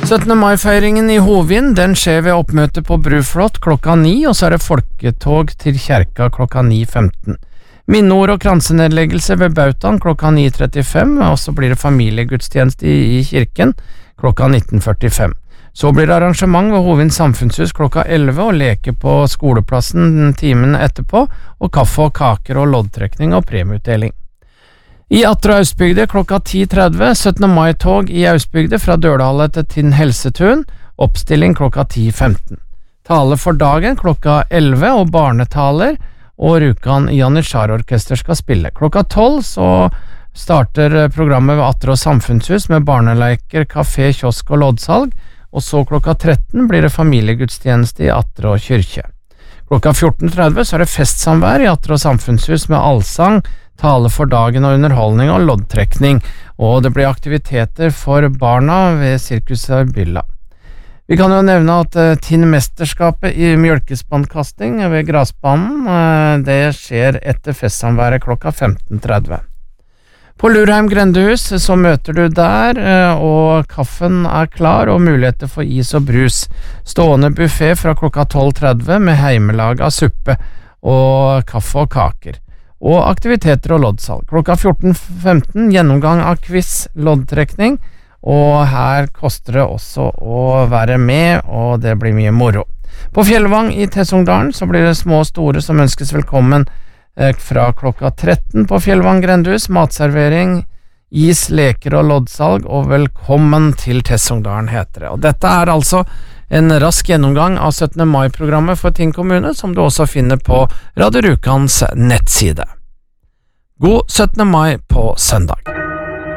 17. mai-feiringen i Hovin, den skjer ved oppmøte på Bruflott klokka 9, og så det folketog til kjerka klokka 9.15. Minneord og kransenedleggelse ved Bautan klokka 9.35, og så blir det familiegudstjeneste i kirken klokka 19.45. Så blir det arrangement ved Hovin samfunnshus klokka 11, og leke på skoleplassen timen etterpå, og kaffe og kaker og loddtrekning og premieutdeling. I Atre Austbygde klokka 10.30, 17. mai-tog i Austbygde fra Dørdalet til Tinn Helsetun, oppstilling klokka 10.15. Tale for dagen klokka 11, og barnetaler, og Rjukan Janitsjar-orkester skal spille. Klokka 12 så starter programmet ved Atre og samfunnshus med barneleker, kafé, kiosk og loddsalg, og så klokka 13 blir det familiegudstjeneste i Atre og kyrkje. Klokka 14.30 så det festsamvær i Atre og samfunnshus med allsang, tale for dagen og underholdning og loddtrekning, og det blir aktiviteter for barna ved Sirkuset Bylla. Vi kan jo nevne at Tinn-mesterskapet i mjølkespannkasting ved grasbanen, det skjer etter festsamværet klokka 15.30. På Lurheim grendehus så møter du der, og kaffen klar og muligheter for is og brus. Stående buffet fra klokka 12.30 med heimelaga suppe og kaffe og kaker. Og aktiviteter og loddsalg. Klokka 14.15 gjennomgang av quiz, loddtrekning, og her koster det også å være med, og det blir mye moro. På Fjellvang i Tessungdalen så blir det små og store som ønskes velkommen fra klokka 13 på Fjellvang grendehus, matservering, is, leker og loddsalg, og velkommen til Tessungdalen heter det. Og dette altså en rask gjennomgang av 17. mai-programmet for Tinn kommune, som du også finner på Radio Rjukans nettside. God 17. mai på søndag.